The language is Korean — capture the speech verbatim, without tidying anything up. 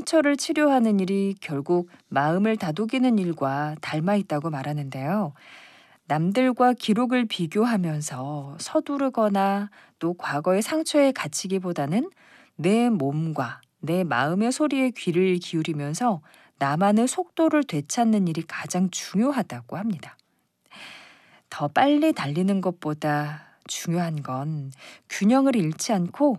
상처를 치료하는 일이 결국 마음을 다독이는 일과 닮아 있다고 말하는데요. 남들과 기록을 비교하면서 서두르거나 또 과거의 상처에 갇히기보다는 내 몸과 내 마음의 소리에 귀를 기울이면서 나만의 속도를 되찾는 일이 가장 중요하다고 합니다. 더 빨리 달리는 것보다 중요한 건 균형을 잃지 않고